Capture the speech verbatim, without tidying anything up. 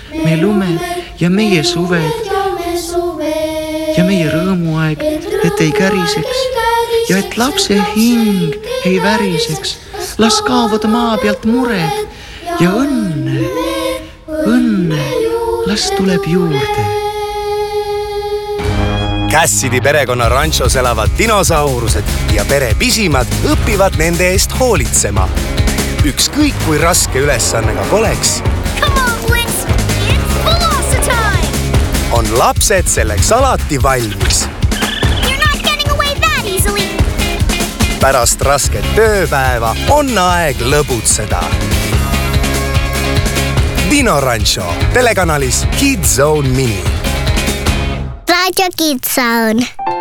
meie lumed ja meie suved ja meie rõõmuaeg, et ei käriseks ja et lapse hing ei väriseks. Las kaovad maa pealt mured ja õnne, õnne, las tuleb juurde. Cassidy perekonna ranchos elavad dinosaurused ja pere pisimad õpivad nende eest hoolitsema. Ükskõik kui raske ülesannega poleks, on lapsed selleks alati valmis. Pärast rasket tööpäeva on aeg lõbutseda. Dino Rancho telekanalis Kids Zone Mini. Radio Kids Zone.